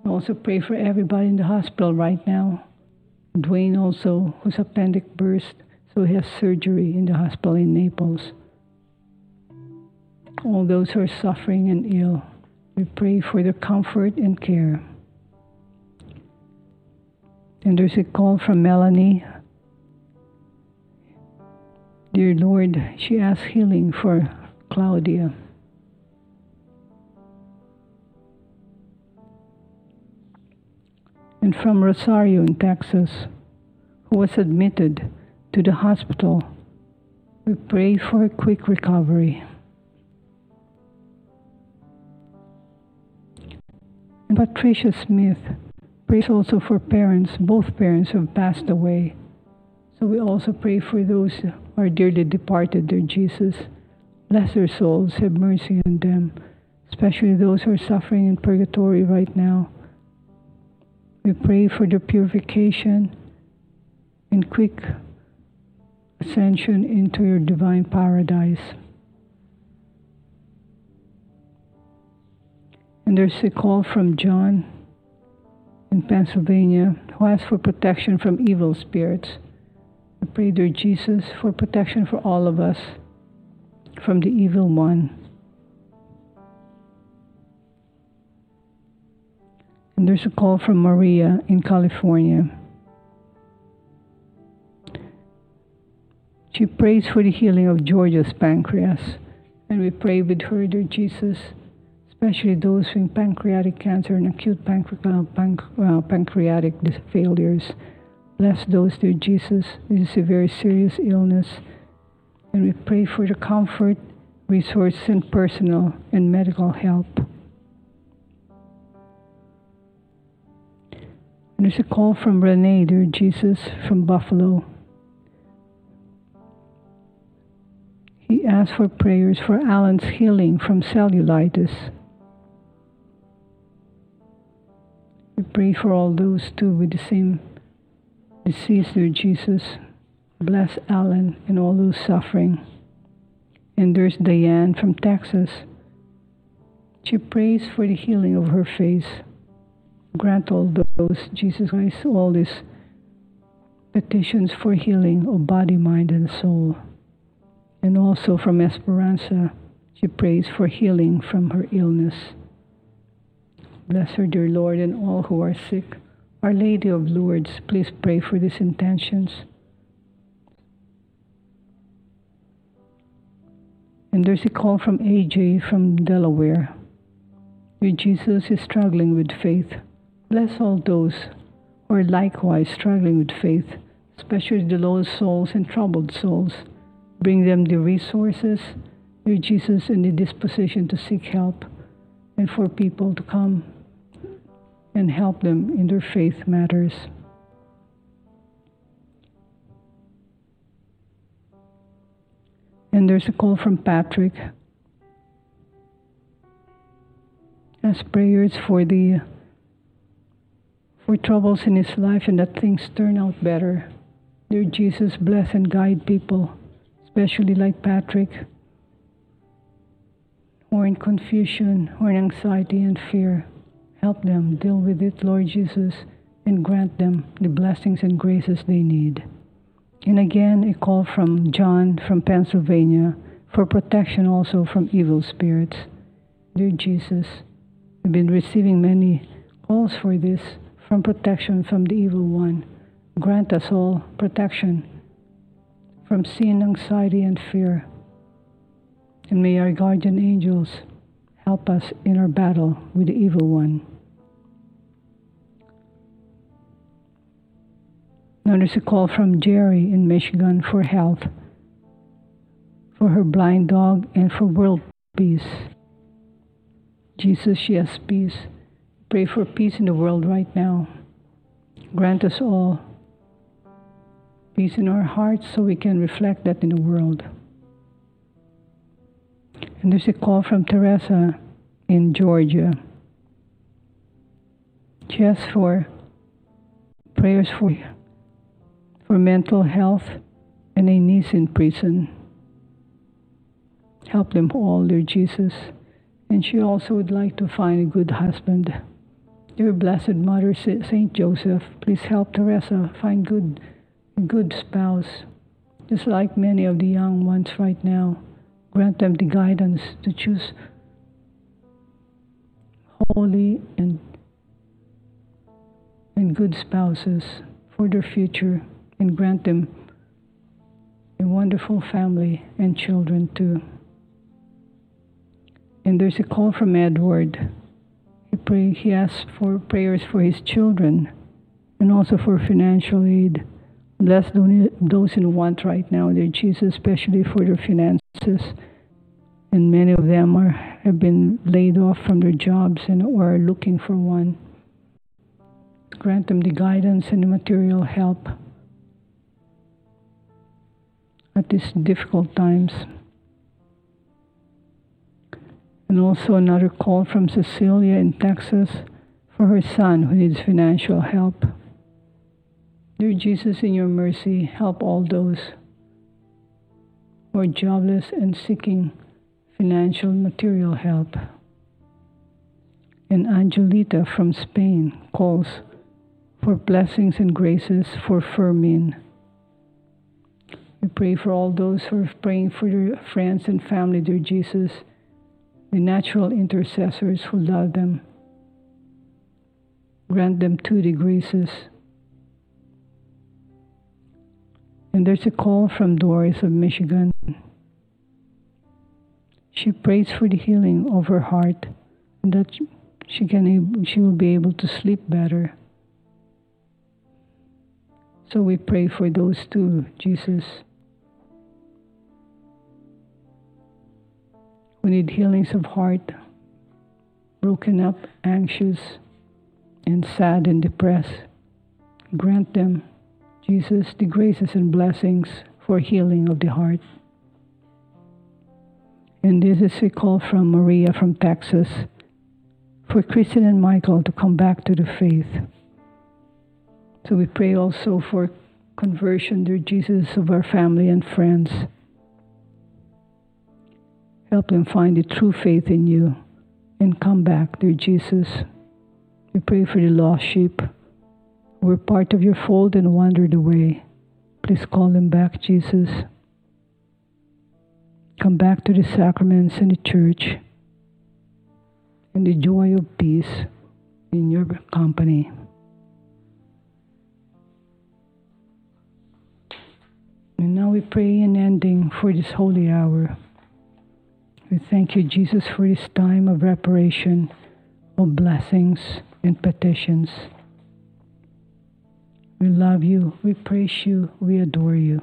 Also pray for everybody in the hospital right now. Dwayne also, whose appendix burst, so he has surgery in the hospital in Naples. All those who are suffering and ill, we pray for their comfort and care. And there's a call from Melanie. Dear Lord, she asks healing for Claudia. And from Rosario in Texas, who was admitted to the hospital, we pray for a quick recovery. And Patricia Smith prays also for parents. Both parents have passed away. So we also pray for those who are dearly departed, dear Jesus. Bless their souls, have mercy on them, especially those who are suffering in purgatory right now. We pray for their purification and quick ascension into your divine paradise. And there's a call from John in Pennsylvania who asks for protection from evil spirits. We pray, dear Jesus, for protection for all of us from the evil one. And there's a call from Maria in California. She prays for the healing of Georgia's pancreas. And we pray with her, dear Jesus, especially those with pancreatic cancer and acute pancreatic failures. Bless those, dear Jesus. This is a very serious illness. And we pray for the comfort, resources, and personal and medical help. And there's a call from Renee, dear Jesus, from Buffalo. He asked for prayers for Alan's healing from cellulitis. We pray for all those too with the same disease, dear Jesus. Bless Alan and all those suffering. And there's Diane from Texas. She prays for the healing of her face. Grant all those, Jesus Christ, all these petitions for healing of body, mind, and soul. And also from Esperanza, she prays for healing from her illness. Bless her, dear Lord, and all who are sick. Our Lady of Lourdes, please pray for these intentions. And there's a call from AJ from Delaware. Dear Jesus is struggling with faith. Bless all those who are likewise struggling with faith, especially the lost souls and troubled souls. Bring them the resources, dear Jesus, and the disposition to seek help, and for people to come and help them in their faith matters. And there's a call from Patrick. As prayers for troubles in his life and that things turn out better. Dear Jesus, bless and guide people, especially like Patrick, who are in confusion, or in anxiety and fear. Help them deal with it, Lord Jesus, and grant them the blessings and graces they need. And again, a call from John from Pennsylvania for protection also from evil spirits. Dear Jesus, we've been receiving many calls for this, from protection from the evil one. Grant us all protection from sin, anxiety, and fear. And may our guardian angels help us in our battle with the evil one. Now there's a call from Jerry in Michigan for health, for her blind dog, and for world peace. Jesus, she has peace. Pray for peace in the world right now. Grant us all peace in our hearts so we can reflect that in the world. And there's a call from Teresa in Georgia. She asks for prayers for mental health and a niece in prison. Help them all, dear Jesus. And she also would like to find a good husband. Dear Blessed Mother, Saint Joseph, please help Teresa find a good spouse, just like many of the young ones right now. Grant them the guidance to choose holy and good spouses for their future, and grant them a wonderful family and children too. And there's a call from Edward. He asks for prayers for his children and also for financial aid. Bless those in want right now, dear Jesus, especially for their finances. And many of them have been laid off from their jobs and are looking for one. Grant them the guidance and the material help at these difficult times. And also another call from Cecilia in Texas for her son who needs financial help. Dear Jesus, in your mercy, help all those who are jobless and seeking financial material help. And Angelita from Spain calls for blessings and graces for Fermin. We pray for all those who are praying for their friends and family, dear Jesus, the natural intercessors who love them. Grant them too the graces. And there's a call from Doris of Michigan. She prays for the healing of her heart, and that she will be able to sleep better. So we pray for those too, Jesus. We need healings of heart, broken up, anxious, and sad and depressed. Grant them, Jesus, the graces and blessings for healing of the heart. And this is a call from Maria from Texas for Kristen and Michael to come back to the faith. So we pray also for conversion, dear Jesus, of our family and friends. Help them find the true faith in you and come back, dear Jesus. We pray for the lost sheep who were part of your fold and wandered away. Please call them back, Jesus. Come back to the sacraments and the church and the joy of peace in your company. And now we pray in ending for this holy hour. We thank you, Jesus, for this time of reparation, of blessings and petitions. We love you, we praise you, we adore you.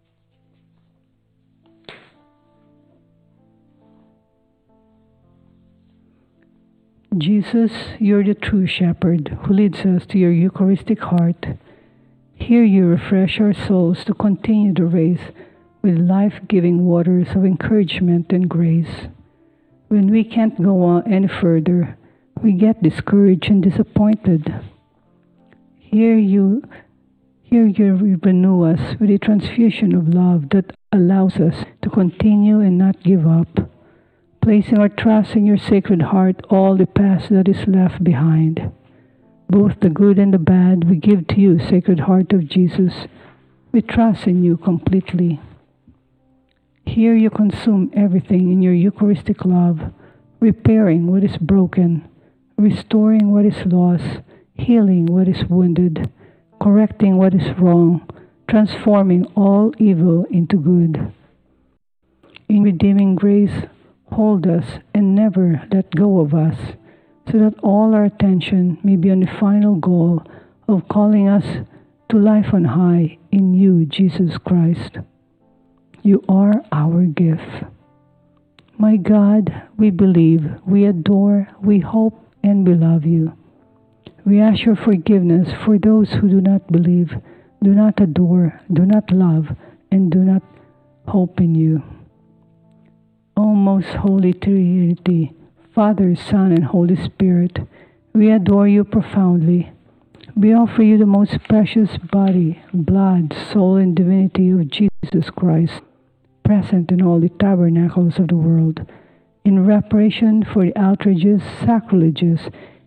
Jesus, you're the true shepherd who leads us to your Eucharistic heart. Here you refresh our souls to continue the race with life-giving waters of encouragement and grace. When we can't go on any further, we get discouraged and disappointed. Here you renew us with a transfusion of love that allows us to continue and not give up, placing our trust in your Sacred Heart, all the past that is left behind. Both the good and the bad we give to you, Sacred Heart of Jesus. We trust in you completely. Here you consume everything in your Eucharistic love, repairing what is broken, restoring what is lost, healing what is wounded, correcting what is wrong, transforming all evil into good. In redeeming grace, hold us and never let go of us, so that all our attention may be on the final goal of calling us to life on high in you, Jesus Christ. You are our gift. My God, we believe, we adore, we hope, and we love you. We ask your forgiveness for those who do not believe, do not adore, do not love, and do not hope in you. O most holy Trinity, Father, Son, and Holy Spirit, we adore you profoundly. We offer you the most precious body, blood, soul, and divinity of Jesus Christ, present in all the tabernacles of the world, in reparation for the outrages, sacrileges,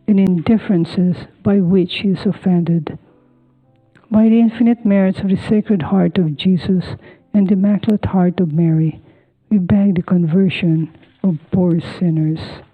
and indifferences by which he is offended. By the infinite merits of the Sacred Heart of Jesus and the Immaculate Heart of Mary, we beg the conversion of poor sinners.